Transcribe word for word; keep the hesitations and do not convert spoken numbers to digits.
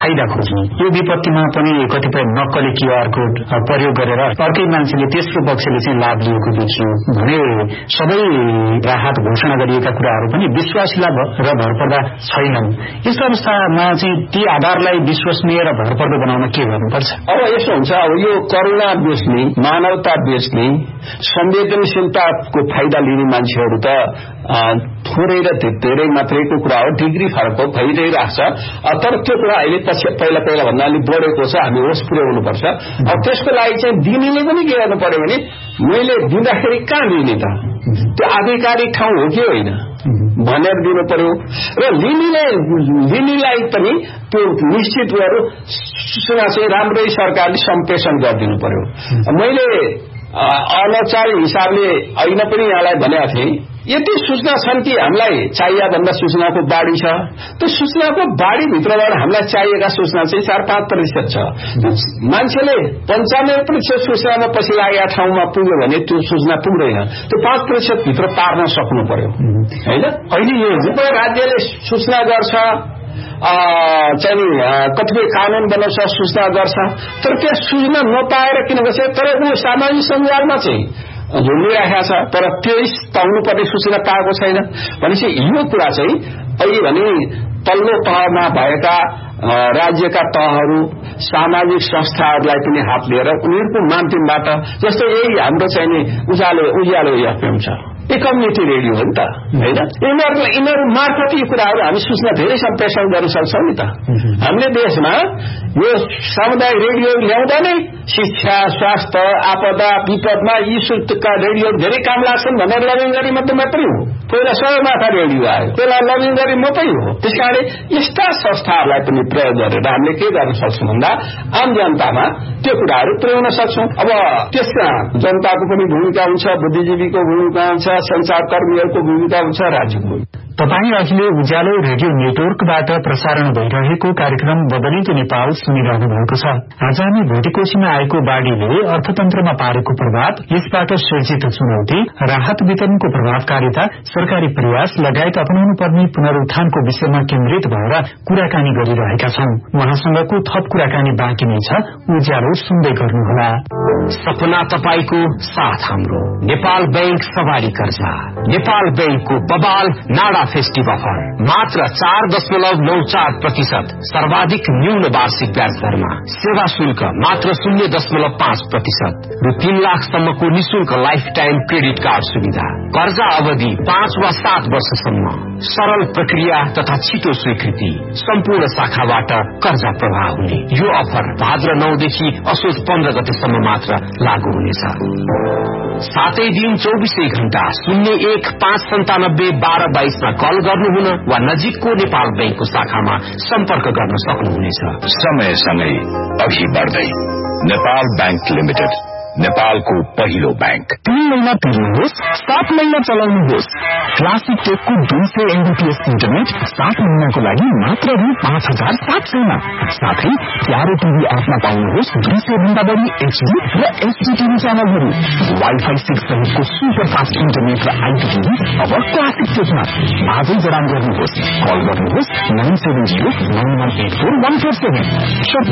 फाइदा खोज्ने, यो विपत्तिमा पनि कतिपय नक्कली क्यूआर कोड प्रयोग गरेर अर्कै मान्छेले तेस्रो पक्षले चाहिँ लाभ लिएको देखियो भने सबै राहत घोषणा गरिएका कुराहरू पनि विश्वासिला र भरपर्दा छैनन्। यस्तो अवस्थामा चाहिँ ती आधारलाई विश्वसनीय र भरपर्दो बनाउन के गर्नुपर्छ? अब यसो हुन्छ, अब यो करुणा बेच्ने, मानवता बेच्ने, संवेदनशीलताको फाइदा लिने मान्छेहरू त थोरै र धेरै मात्रैको कुरा हो, डिग्री फरक हो, भइरहेको छ। तर त्यो कुरा अहिले पछि पहिला पहिला भन्दा अलिक बढेको छ, हामी होस पुर्याउनुपर्छ। अब त्यसको लागि चाहिँ दिनेले पनि के गर्नु पर्यो भने मैले दिँदाखेरि कहाँ दिने त, त्यो आधिकारिक ठाउँ हो कि होइन भनेर दिनु पर्यो। र लिनेले लिनेलाई पनि त्यो निश्चित गरेर सूचना चाहिँ राम्रै सरकारले सम्प्रेषण गरिदिनु पर्यो। मैले अनौपचारिक हिसाबले ऐन पनि यहाँलाई भनेको थिएँ, यति सूचना छन् कि हामीलाई चाहिए भन्दा सूचनाको बाढी छ। त्यो सूचनाको बाढीभित्रबाट हामीलाई चाहिएका सूचना चाहिँ चार पाँच प्रतिशत छ। मान्छेले पञ्चानब्बे प्रतिशत सूचनामा पछि लागेका ठाउँमा पुग्यो भने त्यो सूचना पुग्दैन। त्यो पाँच प्रतिशत भित्र पार्न सक्नु पर्यो होइन। अहिले यो राज्यले सूचना गर्छ, चाहिँ कतिपय कानून बनाउँछ, सूचना गर्छ, तर त्यहाँ सूचना नपाएर किन बस्छ? तर ऊ सामाजिक सञ्जालमा चाहिँ झुलिरहेको छ, तर त्यही पाउनुपर्ने सूचना पाएको छैन भनेपछि यो कुरा चाहिँ अहिले भने तल्लो तहमा भएका राज्यका तहहरू, सामाजिक संस्थाहरूलाई पनि हात लिएर उनीहरूको माध्यमबाट, जस्तो यही हाम्रो चाहिँ नि उज्यालो उज्यालो एफएम छ, यो कम्युनिटी रेडियो हो नि त होइन। यिनीहरूलाई यिनीहरू मार्फत यी कुराहरू हामी सूचना धेरै सम्प्रेषण गर्न सक्छौँ नि त। हामीले देशमा यो सामुदायिक रेडियो ल्याउँदा नै शिक्षा, स्वास्थ्य, आपदा, विपदमा यी सूचका रेडियो धेरै काम लाग्छन् भनेर लबिङ गरी मात्रै मात्रै हो। पहिला सबैमाथा रेडियो आयो, पहिला लबिङ गरी मात्रै हो। त्यसकारण यस्ता संस्थाहरूलाई पनि प्रयोग गरेर हामीले के गर्न सक्छौँ भन्दा आम जनतामा त्यो कुराहरू पुर्याउन सक्छौँ। अब त्यसमा जनताको पनि भूमिका हुन्छ, बुद्धिजीवीको भूमिका हुन्छ, संचारकर्मीहरूको भूमिका हुन्छ, राज्यको। तपाईँ अहिले उज्यालो रेडियो नेटवर्कबाट प्रसारण भइरहेको कार्यक्रम बदलिँदो नेपाल सुनिरहनु भएको छ। आज हामी भुटीकोशीमा आएको बाढ़ीले अर्थतन्त्रमा पारेको प्रभाव, यसबाट सृजित चुनौती, राहत वितरणको प्रभावकारिता, सरकारी प्रयास लगायत अपनाउनु पर्ने पुनरुत्थानको विषयमा केन्द्रित भएर कुराकानी गरिरहेका छौं। उहाँसँगको थप कुराकानी बाँकी नै छ, उज्यालो सुन्दै गर्नुहोला। सपना तपाईको साथ हाम्रो नेपाल बैंक सवारी कर्जा, नेपाल बैंकको बबाल नाडा फेस्टिभ अफर मात्र चार दशमलव नौ चार प्रतिशत सर्वाधिक न्यून वार्षिक ब्याज दरमा, सेवा शुल्क मात्र शून्य दशमलव पाँच प्रतिशत र तीन लाखसम्मको निशुल्क लाइफ टाइम क्रेडिट कार्ड सुविधा, कर्जा अवधि पाँच वा सात वर्षसम्म, सरल प्रक्रिया तथा छिटो स्वीकृति, सम्पूर्ण शाखाबाट कर्जा प्रवाह हुने यो अफर भाद्र नौदेखि असोज पन्ध्र गतेसम्म मात्र लागू हुनेछ। सातै दिन चौबीसै घण्टा शून्य एक पाँच सन्तानब्बे बाह्र बाइसमा कल गर्नुहुन वा नजिकको नेपाल बैंकको शाखामा सम्पर्क गर्न सक्नुहुनेछ। समयसँगै अघि बढ्दै नेपाल बैंक लिमिटेड, नेपालको पहिलो बैंक। तीन महीना तिर्नुहोस्, सात महीना चलाउनुहोस्। क्लासिक टेकको दुई सय एमबीपीएस इन्टरनेट सात महीनाको लागि मात्र रु पाँच हजार सात सयमा। साथै प्यारो टिभी एपमा पाउनुहोस् दुई सय भन्दा बढी एचडी र एचडी टिभी च्यानलहरू। वाइफाई सिक्स सहितको सुपर फास्ट इन्टरनेट र आइपी अब क्लासिक टेकमा। आजै जडान गर्नुहोस्, कल गर्नुहोस् nine seven zero nine one eight four one four seven.